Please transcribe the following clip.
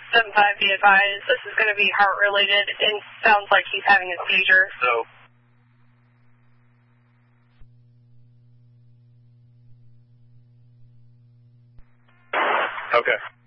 7-5, be advised. This is going to be heart-related and sounds like he's having a seizure. Okay.